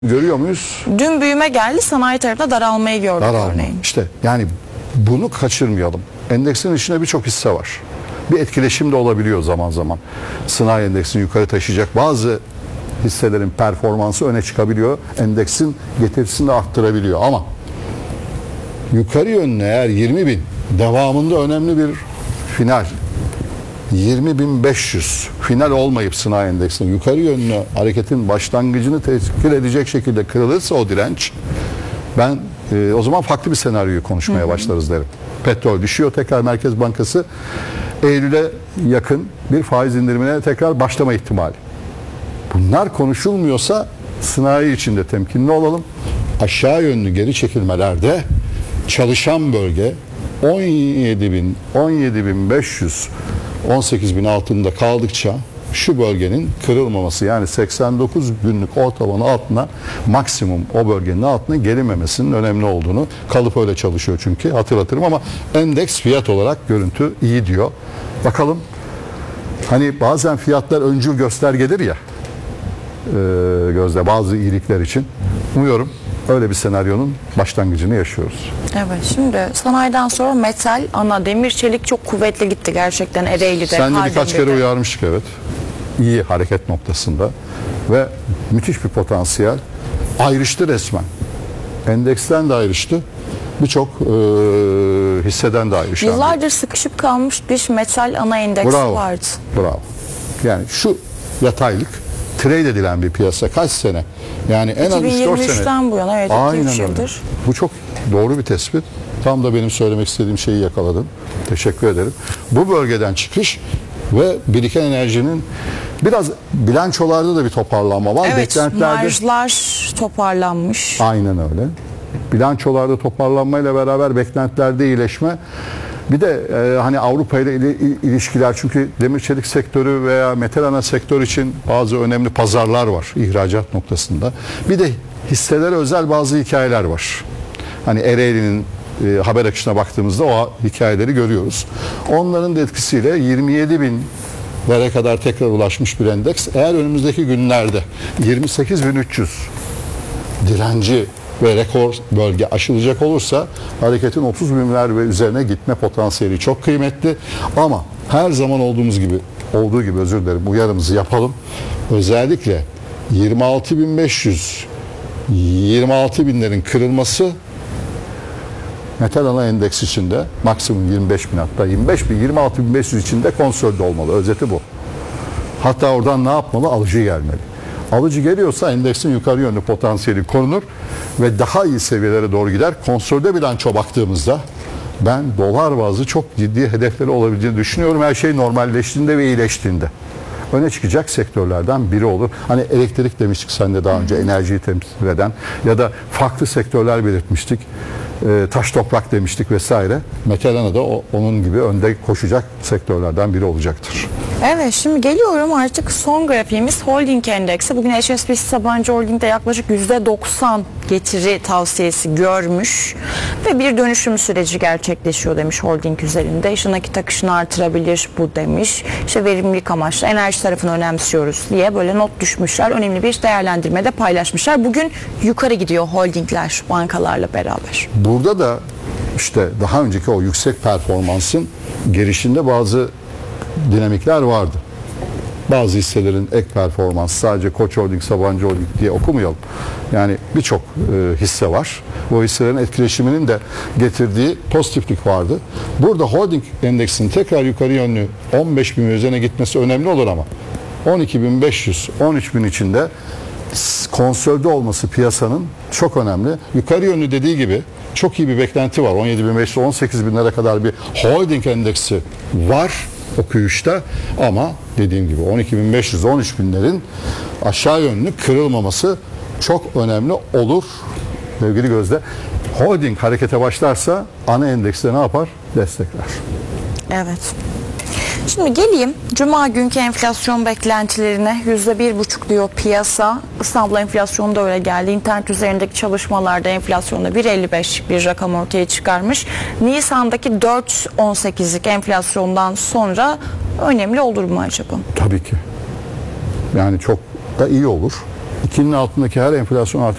Görüyor muyuz? Dün büyüme geldi, sanayi tarafında daralmayı gördük örneğin. İşte yani bunu kaçırmayalım. Endeksin içinde birçok hisse var. Bir etkileşim de olabiliyor zaman zaman. Sanayi endeksini yukarı taşıyacak bazı hisselerin performansı öne çıkabiliyor. Endeksin getirisini de arttırabiliyor ama yukarı yönlü eğer 20.000 devamında önemli bir final 20.500 final olmayıp sanayi endeksinin yukarı yönlü hareketin başlangıcını teşkil edecek şekilde kırılırsa o direnç, ben o zaman farklı bir senaryoyu konuşmaya başlarız derim. Petrol düşüyor, tekrar Merkez Bankası Eylül'e yakın bir faiz indirimine tekrar başlama ihtimali. Bunlar konuşulmuyorsa sanayi içinde temkinli olalım. Aşağı yönlü geri çekilmelerde çalışan bölge 17.000, 17.500, 18.000 altında kaldıkça şu bölgenin kırılmaması, yani 89 günlük ortalamanın altına, maksimum o bölgenin altına gelinmemesinin önemli olduğunu, kalıp öyle çalışıyor çünkü, hatırlatırım. Ama endeks fiyat olarak görüntü iyi diyor. Bakalım, hani bazen fiyatlar öncül göstergedir ya gözde bazı iyilikler için. Umuyorum öyle bir senaryonun başlangıcını yaşıyoruz. Evet, şimdi sanayiden sonra metal, ana demir, çelik çok kuvvetli gitti gerçekten Ereğli'de. Sen de birkaç kere uyarmıştık, evet. İyi hareket noktasında ve müthiş bir potansiyel. Ayrıştı resmen. Endeksten de ayrıştı. Birçok hisseden de ayrıştı. Yıllardır sıkışıp kalmış bir metal ana endeksi vardı. Bravo. Yani şu yataylık trade edilen bir piyasa kaç sene? Yani en az 3-4 sene. 2023'ten bu yana, evet. Aynen öyle. Bu çok doğru bir tespit. Tam da benim söylemek istediğim şeyi yakaladın. Teşekkür ederim. Bu bölgeden çıkış ve biriken enerjinin biraz bilançolarda da bir toparlanma var. Evet, beklentilerde marjlar toparlanmış. Aynen öyle. Bilançolarda toparlanmayla beraber beklentilerde iyileşme. Bir de hani Avrupa ile ilişkiler, çünkü demir çelik sektörü veya metal ana sektör için bazı önemli pazarlar var ihracat noktasında. Bir de hisselere özel bazı hikayeler var. Hani Ereğli'nin haber akışına baktığımızda o hikayeleri görüyoruz. Onların da etkisiyle 27.000'lere kadar tekrar ulaşmış bir endeks. Eğer önümüzdeki günlerde 28.300 direnci ve rekor bölge aşılacak olursa hareketin 30.000'ler ve üzerine gitme potansiyeli çok kıymetli. Ama her zaman olduğu gibi özür dilerim, uyarımızı yapalım. Özellikle 26.500 26.000'lerin kırılması metal ana endeks içinde maksimum 25.000, hatta 25.000, 26.500 içinde konsolide olmalı. Özeti bu. Hatta oradan ne yapmalı? Alıcı gelmeli. Alıcı geliyorsa endeksin yukarı yönlü potansiyeli korunur ve daha iyi seviyelere doğru gider. Konsolide bilanço baktığımızda ben dolar bazlı çok ciddi hedefleri olabileceğini düşünüyorum. Her şey normalleştiğinde ve iyileştiğinde. Öne çıkacak sektörlerden biri olur. Hani elektrik demiştik sen de daha önce, enerjiyi temsil eden, ya da farklı sektörler belirtmiştik. Taş toprak demiştik vesaire. Metal ana da onun gibi önde koşacak sektörlerden biri olacaktır. Evet, şimdi geliyorum artık son grafiğimiz holding endeksi. Bugün HSBC Sabancı Holding'de yaklaşık %90 getiri tavsiyesi görmüş ve bir dönüşüm süreci gerçekleşiyor demiş holding üzerinde. İşte nakit akışını artırabilir bu demiş. İşte verimlilik amaçlı enerji tarafını önemsiyoruz diye böyle not düşmüşler. Önemli bir değerlendirmede paylaşmışlar. Bugün yukarı gidiyor holdingler bankalarla beraber. Burada da işte daha önceki o yüksek performansın gelişinde bazı dinamikler vardı. Bazı hisselerin ek performans, sadece Koç Holding, Sabancı Holding diye okumayalım. Yani birçok hisse var. Bu hisselerin etkileşiminin de getirdiği pozitiflik vardı. Burada holding endeksinin tekrar yukarı yönlü 15.000 üzerine gitmesi önemli olur ama 12.500, 13.000 içinde konsolide olması piyasanın çok önemli. Yukarı yönlü dediği gibi çok iyi bir beklenti var. 17.500, 18.000'lere kadar bir holding endeksi var okuyuşta, ama dediğim gibi 12.500, 13.000'lerin aşağı yönlü kırılmaması çok önemli olur sevgili Gözde. Holding harekete başlarsa ana endekste ne yapar? Destekler. Evet. Şimdi geleyim Cuma günkü enflasyon beklentilerine. %1,5 diyor piyasa. İstanbul enflasyonu da öyle geldi. İnternet üzerindeki çalışmalarda enflasyonda 1,55 bir rakam ortaya çıkarmış. Nisan'daki 4,18'lik enflasyondan sonra önemli olur mu acaba? Tabii ki. Yani çok da iyi olur. 2'nin altındaki her enflasyon artık